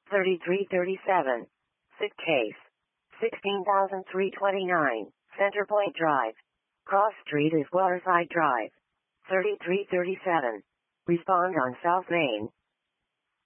3337. Sick case. 16329. Centerpoint Drive. Cross Street is Waterside Drive. 3337. Respond on South Main.